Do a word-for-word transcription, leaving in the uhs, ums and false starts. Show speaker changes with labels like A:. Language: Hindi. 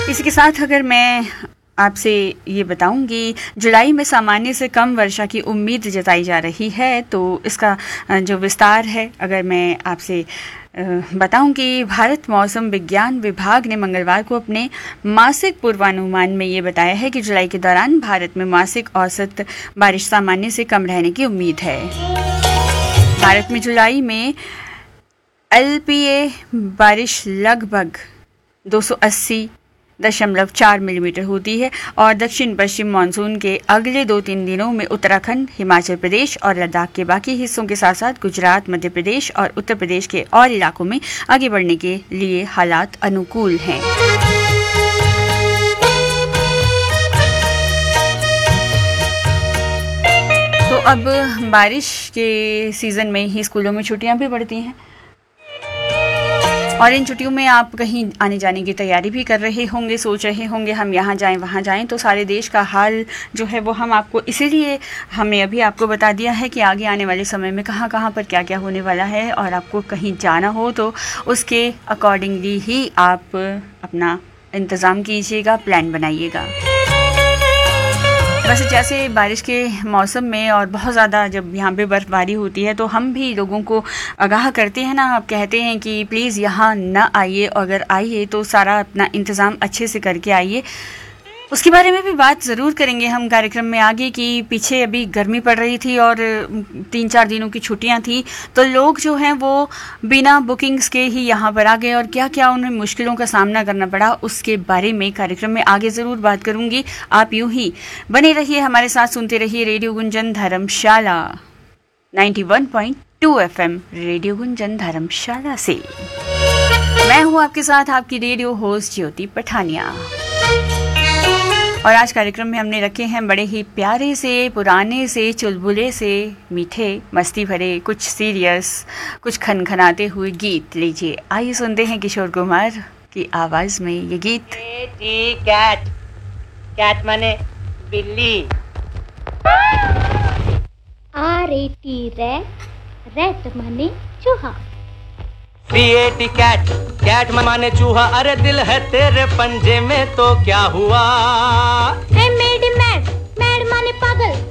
A: इसी के साथ अगर मैं आपसे ये बताऊंगी, जुलाई में सामान्य से कम वर्षा की उम्मीद जताई जा रही है। तो इसका जो विस्तार है अगर मैं आपसे बताऊं कि भारत मौसम विज्ञान विभाग ने मंगलवार को अपने मासिक पूर्वानुमान में ये बताया है कि जुलाई के दौरान भारत में मासिक औसत बारिश सामान्य से कम रहने की उम्मीद है। भारत में जुलाई में एलपीए बारिश लगभग दो सौ अस्सी दशमलव चार मिलीमीटर होती है और दक्षिण पश्चिम मानसून के अगले दो तीन दिनों में उत्तराखंड, हिमाचल प्रदेश और लद्दाख के बाकी हिस्सों के साथ साथ गुजरात, मध्य प्रदेश और उत्तर प्रदेश के और इलाकों में आगे बढ़ने के लिए हालात अनुकूल हैं। तो अब बारिश के सीजन में ही स्कूलों में छुट्टियां भी पड़ती हैं और इन छुट्टियों में आप कहीं आने जाने की तैयारी भी कर रहे होंगे, सोच रहे होंगे हम यहाँ जाएं वहाँ जाएं। तो सारे देश का हाल जो है वो हम आपको इसीलिए हमने अभी आपको बता दिया है कि आगे आने वाले समय में कहाँ कहाँ पर क्या क्या होने वाला है, और आपको कहीं जाना हो तो उसके अकॉर्डिंगली ही आप अपना इंतज़ाम कीजिएगा, प्लान बनाइएगा। वैसे जैसे बारिश के मौसम में और बहुत ज़्यादा जब यहाँ पे बर्फ़बारी होती है तो हम भी लोगों को आगाह करते हैं ना, आप कहते हैं कि प्लीज़ यहाँ ना आइए, अगर आइए तो सारा अपना इंतज़ाम अच्छे से करके आइए। उसके बारे में भी बात ज़रूर करेंगे हम कार्यक्रम में आगे कि पीछे अभी गर्मी पड़ रही थी और तीन चार दिनों की छुट्टियां थी तो लोग जो हैं वो बिना बुकिंग्स के ही यहाँ पर आ गए और क्या क्या उन्हें मुश्किलों का सामना करना पड़ा, उसके बारे में कार्यक्रम में आगे ज़रूर बात करूँगी। आप यूँ ही बने रहिए हमारे साथ, सुनते रहिए रेडियो गुंजन धर्मशाला ninety one point two F M, radio Gunjan धर्मशाला से मैं हूँ आपके साथ आपकी रेडियो होस्ट ज्योति पठानिया। और आज कार्यक्रम में हमने रखे हैं बड़े ही प्यारे से, पुराने से, चुलबुले से, मीठे, मस्ती भरे, कुछ सीरियस, कुछ खनखनाते हुए गीत। लीजिए आइए सुनते हैं किशोर कुमार की आवाज में ये गीत।
B: कैट, कैट माने बिल्ली।
C: R A T rat, rat माने चूहा।
B: सी ए टी कैट, कैट माने चूहा। अरे दिल है तेरे पंजे में तो क्या हुआ।
C: M A D mad, mad माने पागल।